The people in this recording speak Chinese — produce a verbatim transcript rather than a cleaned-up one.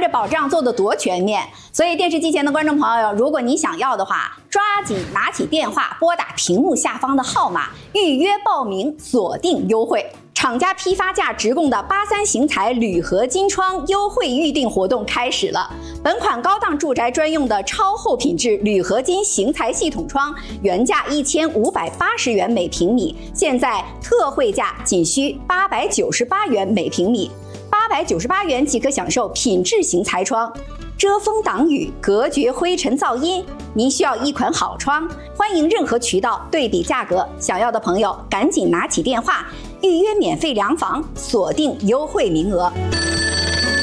保障做得多全面。所以电视机前的观众朋友，如果你想要的话，抓紧拿起电话，拨打屏幕下方的号码，预约报名，锁定优惠。厂家批发价直供的八三型材铝合金窗优惠预订活动开始了。本款高档住宅专用的超厚品质铝合金型材系统窗，原价一千五百八十元每平米，现在特惠价仅需八百九十八元每平米，八百九十八元即可享受品质型材窗，遮风挡雨，隔绝灰尘噪音。您需要一款好窗，欢迎任何渠道对比价格，想要的朋友赶紧拿起电话，预约免费量房，锁定优惠名额。